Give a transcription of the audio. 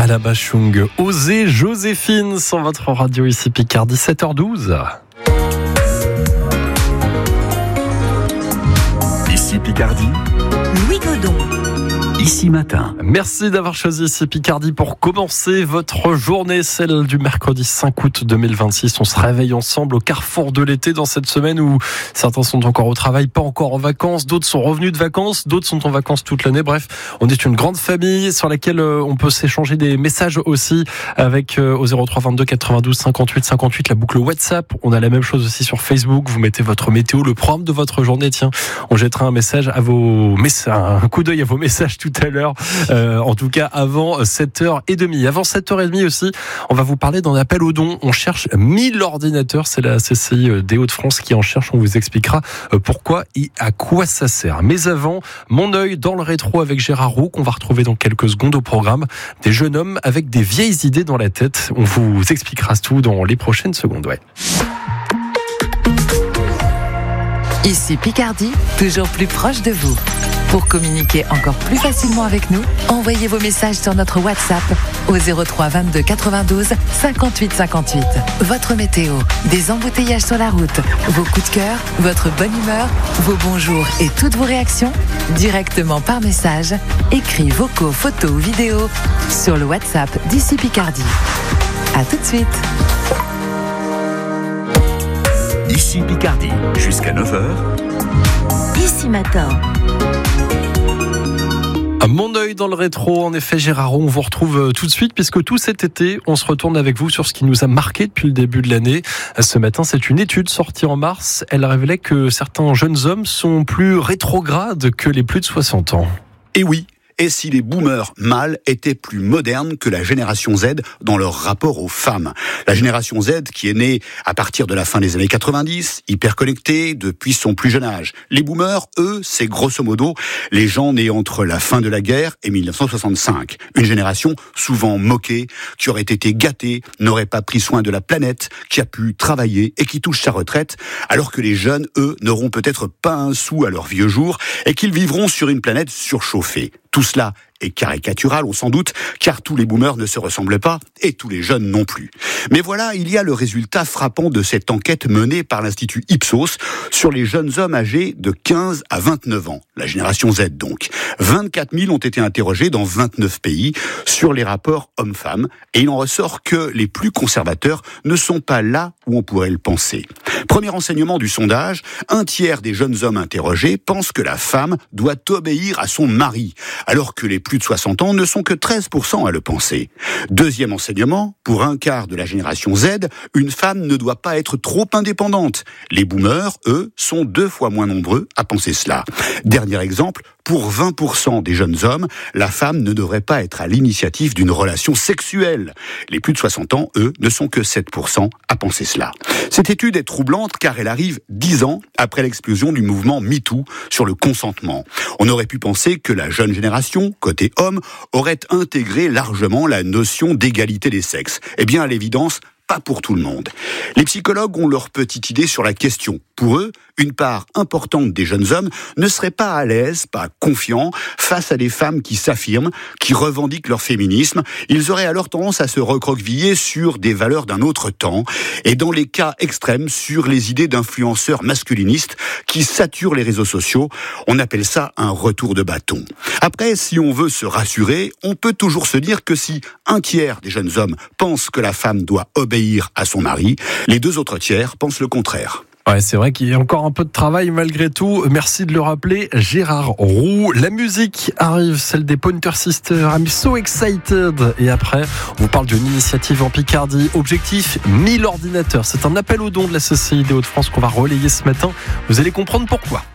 Alain Bachung, Osez Joséphine sur votre radio ici Picardie, 7h12. Ici Picardie, Louis Godon. Ici Matin. Merci d'avoir choisi ici Picardie pour commencer votre journée, celle du mercredi 5 août 2026. On se réveille ensemble au carrefour de l'été dans cette semaine où certains sont encore au travail, pas encore en vacances, d'autres sont revenus de vacances, d'autres sont en vacances toute l'année. Bref, on est une grande famille sur laquelle on peut s'échanger des messages aussi avec au 03 22 92 58 58 la boucle WhatsApp. On a la même chose aussi sur Facebook. Vous mettez votre météo, le programme de votre journée. Tiens, on jettera un message à vos un coup d'œil à vos messages tout à l'heure, en tout cas avant 7h30. Avant 7h30 aussi, on va vous parler d'un appel aux dons. On cherche 1000 ordinateurs, c'est la CCI des Hauts-de-France qui en cherche. On vous expliquera pourquoi et à quoi ça sert. Mais avant, mon œil dans le rétro avec Gérard Roux, qu'on va retrouver dans quelques secondes au programme. Des jeunes hommes avec des vieilles idées dans la tête. On vous expliquera tout dans les prochaines secondes. Ouais. Ici Picardie, toujours plus proche de vous. Pour communiquer encore plus facilement avec nous, envoyez vos messages sur notre WhatsApp au 03 22 92 58 58. Votre météo, des embouteillages sur la route, vos coups de cœur, votre bonne humeur, vos bonjours et toutes vos réactions, directement par message, écrits, vocaux, photos ou vidéos sur le WhatsApp d'Ici Picardie. À tout de suite. Ici Picardie, jusqu'à 9h. Ici Matin. Mon œil dans le rétro, en effet Gérard Roux, on vous retrouve tout de suite puisque tout cet été, on se retourne avec vous sur ce qui nous a marqué depuis le début de l'année. Ce matin, c'est une étude sortie en mars. Elle révélait que certains jeunes hommes sont plus rétrogrades que les plus de 60 ans. Et oui. Et si les boomers mâles étaient plus modernes que la génération Z dans leur rapport aux femmes. La génération Z qui est née à partir de la fin des années 90, hyper connectée depuis son plus jeune âge. Les boomers, eux, c'est grosso modo les gens nés entre la fin de la guerre et 1965. Une génération souvent moquée, qui aurait été gâtée, n'aurait pas pris soin de la planète, qui a pu travailler et qui touche sa retraite, alors que les jeunes, eux, n'auront peut-être pas un sou à leurs vieux jours et qu'ils vivront sur une planète surchauffée. Tout cela est caricatural, on s'en doute, car tous les boomers ne se ressemblent pas, et tous les jeunes non plus. Mais voilà, il y a le résultat frappant de cette enquête menée par l'Institut Ipsos sur les jeunes hommes âgés de 15 à 29 ans, la génération Z donc. 24 000 ont été interrogés dans 29 pays sur les rapports hommes-femmes, et il en ressort que les plus conservateurs ne sont pas là où on pourrait le penser. Premier enseignement du sondage, un tiers des jeunes hommes interrogés pensent que la femme doit obéir à son mari, alors que les plus de 60 ans ne sont que 13% à le penser. Deuxième enseignement, pour un quart de la génération Z, une femme ne doit pas être trop indépendante. Les boomers, eux, sont 2 fois moins nombreux à penser cela. Dernier exemple, pour 20% des jeunes hommes, la femme ne devrait pas être à l'initiative d'une relation sexuelle. Les plus de 60 ans, eux, ne sont que 7% à penser cela. Cette étude est troublante car elle arrive 10 ans après l'explosion du mouvement MeToo sur le consentement. On aurait pu penser que la jeune génération, côté homme, aurait intégré largement la notion d'égalité des sexes. Eh bien, à l'évidence, pas pour tout le monde. Les psychologues ont leur petite idée sur la question. Pour eux, une part importante des jeunes hommes ne serait pas à l'aise, pas confiants, face à des femmes qui s'affirment, qui revendiquent leur féminisme. Ils auraient alors tendance à se recroqueviller sur des valeurs d'un autre temps, et dans les cas extrêmes, sur les idées d'influenceurs masculinistes qui saturent les réseaux sociaux. On appelle ça un retour de bâton. Après, si on veut se rassurer, on peut toujours se dire que si un tiers des jeunes hommes pensent que la femme doit obéir à son mari, les 2 autres tiers pensent le contraire. Ouais, c'est vrai qu'il y a encore un peu de travail malgré tout. Merci de le rappeler, Gérard Roux. La musique arrive, celle des Pointer Sisters. I'm so excited. Et après, on vous parle d'une initiative en Picardie. Objectif 1000 ordinateurs. C'est un appel aux dons de la CCI des Hauts-de-France qu'on va relayer ce matin. Vous allez comprendre pourquoi.